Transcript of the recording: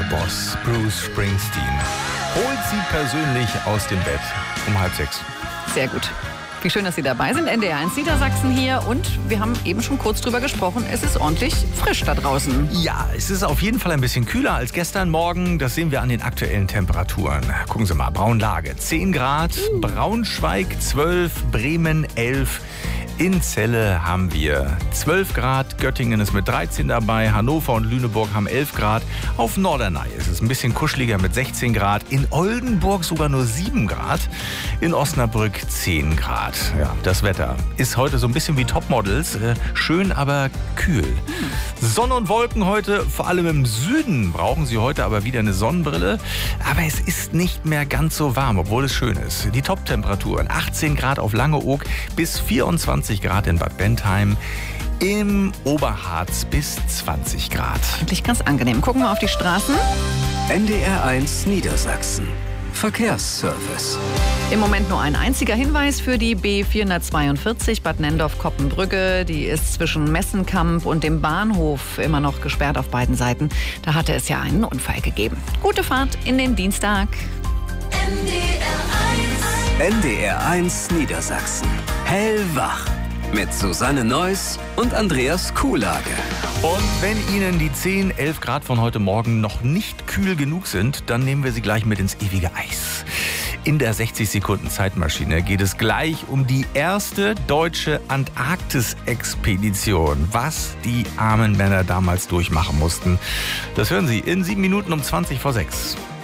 Boss Bruce Springsteen holt sie persönlich aus dem Bett um 5:30. Sehr gut. Wie schön, dass Sie dabei sind. NDR 1 Niedersachsen hier. Und wir haben eben schon kurz drüber gesprochen. Es ist ordentlich frisch da draußen. Ja, es ist auf jeden Fall ein bisschen kühler als gestern Morgen. Das sehen wir an den aktuellen Temperaturen. Gucken Sie mal, Braunlage 10 Grad, Braunschweig 12, Bremen 11. In Celle haben wir 12 Grad, Göttingen ist mit 13 dabei, Hannover und Lüneburg haben 11 Grad. Auf Norderney ist es ein bisschen kuscheliger mit 16 Grad, in Oldenburg sogar nur 7 Grad, in Osnabrück 10 Grad. Ja, das Wetter ist heute so ein bisschen wie Topmodels, schön, aber kühl. Sonne und Wolken heute, vor allem im Süden brauchen Sie heute aber wieder eine Sonnenbrille. Aber es ist nicht mehr ganz so warm, obwohl es schön ist. Die Top-Temperaturen 18 Grad auf Langeoog bis 24 Grad in Bad Bentheim, im Oberharz bis 20 Grad. Eigentlich ganz angenehm. Gucken wir auf die Straßen. NDR 1 Niedersachsen. Verkehrsservice. Im Moment nur ein einziger Hinweis für die B442 Bad Nendorf-Koppenbrügge. Die ist zwischen Messenkamp und dem Bahnhof immer noch gesperrt auf beiden Seiten. Da hatte es ja einen Unfall gegeben. Gute Fahrt in den Dienstag. NDR 1 Niedersachsen. Hellwach. Mit Susanne Neuss und Andreas Kuhlage. Und wenn Ihnen die 10, 11 Grad von heute Morgen noch nicht kühl genug sind, dann nehmen wir Sie gleich mit ins ewige Eis. In der 60-Sekunden-Zeitmaschine geht es gleich um die erste deutsche Antarktis-Expedition. Was die armen Männer damals durchmachen mussten. Das hören Sie in 7 Minuten um 20 vor 6.